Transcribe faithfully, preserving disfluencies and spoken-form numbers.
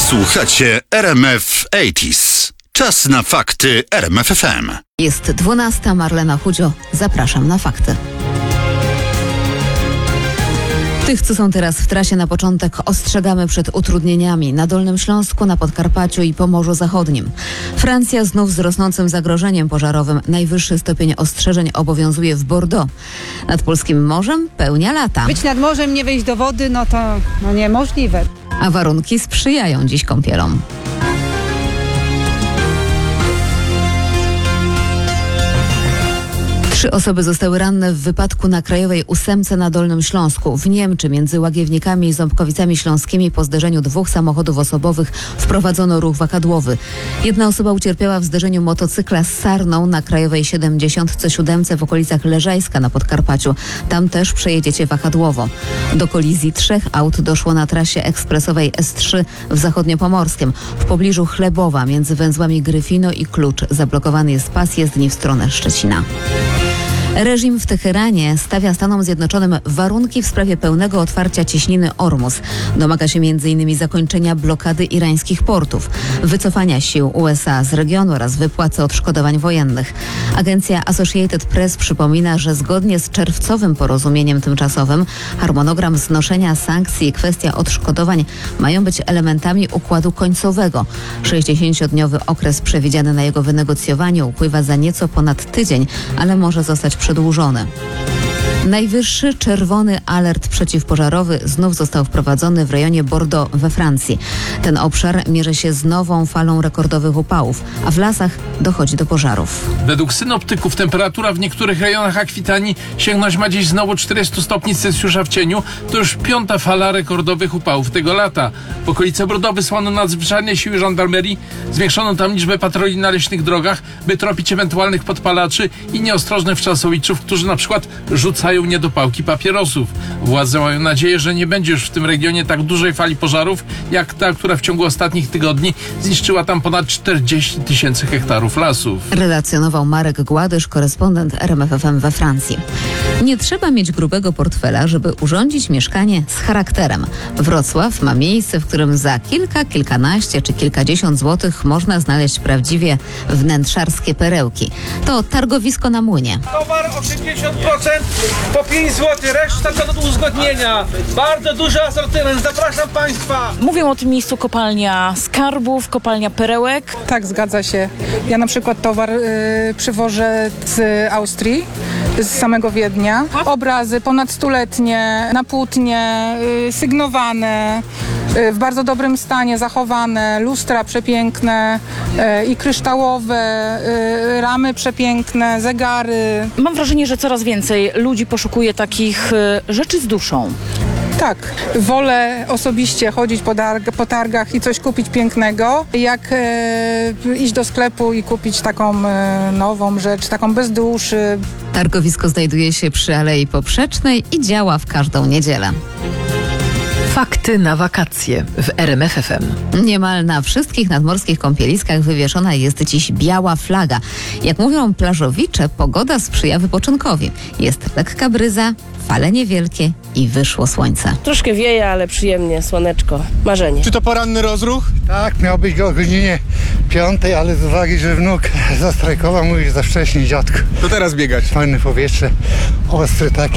Słuchacie R M F osiemdziesiąt. Czas na fakty R M F F M. Jest dwunasta, Marlena Chudzio. Zapraszam na fakty. Tych, co są teraz w trasie, na początek ostrzegamy przed utrudnieniami na Dolnym Śląsku, na Podkarpaciu i Pomorzu Zachodnim. Francja znów z rosnącym zagrożeniem pożarowym. Najwyższy stopień ostrzeżeń obowiązuje w Bordeaux. Nad polskim morzem pełnia lata. Być nad morzem, nie wejść do wody, no to no niemożliwe. A warunki sprzyjają dziś kąpielom. Trzy osoby zostały ranne w wypadku na Krajowej Ósemce na Dolnym Śląsku. W Niemczy między Łagiewnikami i Ząbkowicami Śląskimi po zderzeniu dwóch samochodów osobowych wprowadzono ruch wahadłowy. Jedna osoba ucierpiała w zderzeniu motocykla z sarną na Krajowej siedemdziesiąt siedem w okolicach Leżajska na Podkarpaciu. Tam też przejedziecie wahadłowo. Do kolizji trzech aut doszło na trasie ekspresowej S trzy w Zachodniopomorskiem. W pobliżu Chlebowa między węzłami Gryfino i Klucz zablokowany jest pas jezdni w stronę Szczecina. Reżim w Teheranie stawia Stanom Zjednoczonym warunki w sprawie pełnego otwarcia cieśniny Ormus. Domaga się między innymi zakończenia blokady irańskich portów, wycofania sił U S A z regionu oraz wypłaty odszkodowań wojennych. Agencja Associated Press przypomina, że zgodnie z czerwcowym porozumieniem tymczasowym harmonogram znoszenia sankcji i kwestia odszkodowań mają być elementami układu końcowego. sześćdziesięciodniowy okres przewidziany na jego wynegocjowanie upływa za nieco ponad tydzień, ale może zostać przedłużone. Najwyższy czerwony alert przeciwpożarowy znów został wprowadzony w rejonie Bordeaux we Francji. Ten obszar mierzy się z nową falą rekordowych upałów, a w lasach dochodzi do pożarów. Według synoptyków temperatura w niektórych rejonach Akwitanii sięgnąć ma dziś znowu czterdzieści stopni Celsjusza w cieniu. To już piąta fala rekordowych upałów tego lata. W okolice Bordeaux wysłano nadzwyczajne siły żandarmerii. Zwiększono tam liczbę patroli na leśnych drogach, by tropić ewentualnych podpalaczy i nieostrożnych wczasowiczów, którzy na przykład rzucają niedopałki papierosów. Władze mają nadzieję, że nie będzie już w tym regionie tak dużej fali pożarów, jak ta, która w ciągu ostatnich tygodni zniszczyła tam ponad czterdzieści tysięcy hektarów lasów. Relacjonował Marek Gładysz, korespondent R M F F M we Francji. Nie trzeba mieć grubego portfela, żeby urządzić mieszkanie z charakterem. Wrocław ma miejsce, w którym za kilka, kilkanaście czy kilkadziesiąt złotych można znaleźć prawdziwie wnętrzarskie perełki. To targowisko na Młynie. Towar osiemdziesiąt procent po pięć złotych, reszta to do uzgodnienia. Bardzo duży asortyment, zapraszam Państwa. Mówią o tym miejscu kopalnia skarbów, kopalnia perełek. Tak, zgadza się. Ja na przykład towar y, przywożę z Austrii, z samego Wiednia. Obrazy ponad stuletnie, na płótnie, y, sygnowane, y, w bardzo dobrym stanie, zachowane, lustra przepiękne y, i kryształowe, y, ramy przepiękne, zegary. Mam wrażenie, że coraz więcej ludzi poszukuje takich y, rzeczy z duszą. Tak, wolę osobiście chodzić po, darg- po targach i coś kupić pięknego, jak e, iść do sklepu i kupić taką e, nową rzecz, taką bez duszy. Targowisko znajduje się przy Alei Poprzecznej i działa w każdą niedzielę. Fakty na wakacje w R M F F M. Niemal na wszystkich nadmorskich kąpieliskach wywieszona jest dziś biała flaga. Jak mówią plażowicze, pogoda sprzyja wypoczynkowi. Jest lekka bryza, fale niewielkie i wyszło słońce. Troszkę wieje, ale przyjemnie, słoneczko, marzenie. Czy to poranny rozruch? Tak, miał być o godzinie piątej, ale z uwagi, że wnuk zastrajkował, mówi, że za wcześnie, dziadku. To teraz biegać. Fajne powietrze, ostry taki.